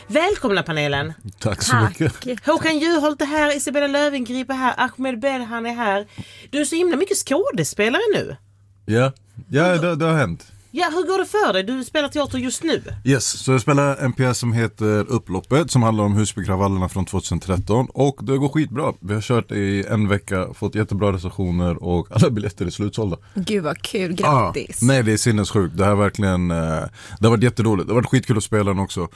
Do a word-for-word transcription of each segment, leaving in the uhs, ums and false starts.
Välkomna panelen. Tack så Tack. mycket. Håkan Juholt är här, Isabella Löwengrip är här, Ahmed Belhan är här. Du är så himla mycket skådespelare nu. Ja, ja det, det har hänt. Ja, hur går det för dig? Du spelar teater just nu. Yes, så jag spelar en pjäs som heter Upploppet som handlar om Husbykravallerna från tjugohundratretton och det går skitbra. Vi har kört i en vecka, fått jättebra recensioner och alla biljetter är slutsålda. Gud vad kul, grattis. Ah, nej, det är sinnessjukt. Det här verkligen, eh, det har varit jätteroligt. Det har varit skitkul att spela den också.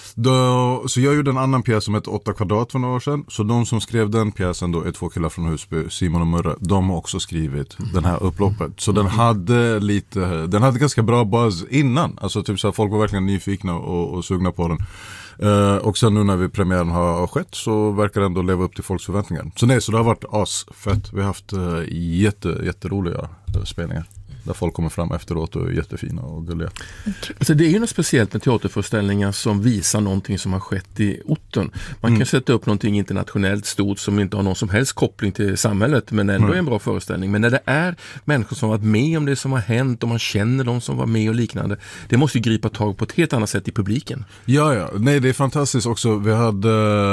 Då, så jag gjorde en annan pjäs som heter åtta kvadrat för några år sedan. Så de som skrev den pjäsen då är två killar från Husby, Simon och Murre. De har också skrivit mm. den här Upploppet. Så den hade lite, den hade ganska bra buzz innan. Alltså typ så här, folk var verkligen nyfikna och, och sugna på den. Uh, och sen nu när vi premiären har skett så verkar det ändå leva upp till folks förväntningar. Så nej, så det har varit asfett. Vi har haft uh, jätte, jätteroliga uh, spelningar. Där folk kommer fram efteråt och är jättefina och gulliga. Alltså det är ju något speciellt med teaterföreställningar som visar någonting som har skett i orten. Man mm. kan sätta upp någonting internationellt stort som inte har någon som helst koppling till samhället men ändå mm. är en bra föreställning. Men när det är människor som har varit med om det som har hänt och man känner de som var med och liknande, det måste ju gripa tag på ett helt annat sätt i publiken. Ja, ja. Nej, det är fantastiskt också. Vi hade,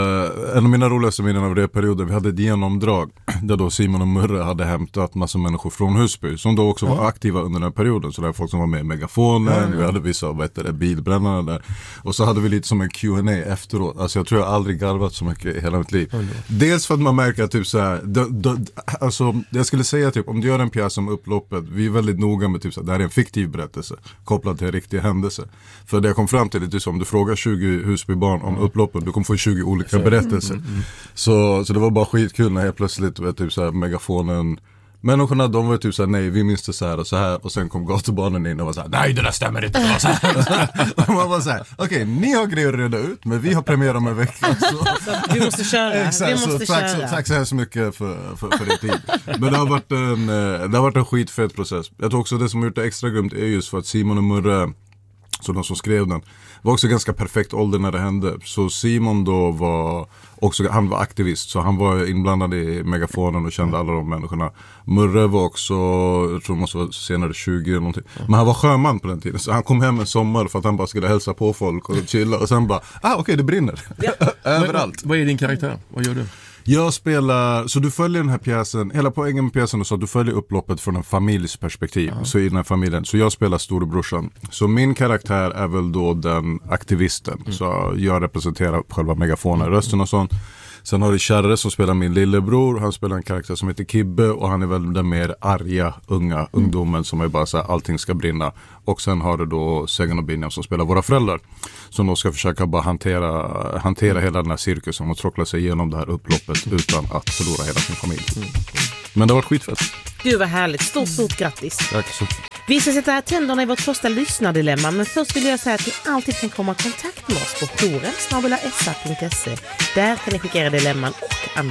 en av mina roligaste minnen av det perioden, vi hade ett genomdrag där då Simon och Murre hade hämtat massa människor från Husby som då också var ja. aktiva under den här perioden. Så det var folk som var med i Megafonen, ja, ja. vi hade vissa vad heter det, bilbrännarna där. Och så hade vi lite som en Q and A efteråt. Alltså jag tror jag aldrig garvat så mycket i hela mitt liv. Mm. Dels för att man märker att typ så här, då, då, alltså jag skulle säga typ, om du gör en pjäs om Upploppet, vi är väldigt noga med typ så här, det här är en fiktiv berättelse kopplad till en riktig händelse. För det jag kom fram till det är som om du frågar tjugo Husbybarn om Upploppet, du kommer få tjugo olika berättelser. Mm, mm. Så, så det var bara skitkul när jag plötsligt vet, typ så här, Megafonen. Människorna, de var typ såhär, nej vi minns det så här och så här. Och sen kom gatubarnen in och var såhär, nej det där stämmer inte, det var så här. Och man var såhär, okej okay, ni har grejer att reda ut, men vi har premiär om en vecka. Så, så vi måste köra, exakt, vi måste så, tack, köra. Så, tack så hemskt mycket för, för, för din tid. Men det har varit en, det har varit en skitfett process. Jag tror också det som har gjort det extra grymt är just för att Simon och Murre, så de som skrev den, var också ganska perfekt ålder när det hände. Så Simon då var också, han var aktivist, så han var inblandad i Megafonen och kände alla de människorna. Murre var också, jag tror det måste vara senare tjugo eller någonting. Men han var sjöman på den tiden, så han kom hem en sommar för att han bara skulle hälsa på folk och chilla. Och sen bara, ah okej okay, det brinner. Ja. Överallt. Vad är din karaktär? Vad gör du? Jag spelar, så du följer den här pjäsen, hela poängen med pjäsen är så att du följer upploppet från en familjs perspektiv. Ja. Så i den här familjen, så jag spelar storebrorsan. Så min karaktär är väl då den aktivisten. Mm. Så jag representerar själva Megafonen, mm. rösten och sånt. Sen har du Kärre som spelar min lillebror. Han spelar en karaktär som heter Kibbe och han är väl den mer arga, unga mm. ungdomen som är bara så här, allting ska brinna. Och sen har du då Segan och Binjam som spelar våra föräldrar. Som då ska försöka bara hantera, hantera hela den här cirkusen och tråckla sig igenom det här upploppet utan att förlora hela sin familj. Mm. Men det har varit skitfett. Gud vad härligt, stort stort grattis. Tack så. Vi ska sätta här tänderna i vårt första lyssnardilemma, men först vill jag säga att ni alltid kan komma i kontakt med oss på jouren snabel-a s a punkt se. Där kan ni skicka era dilemman och andra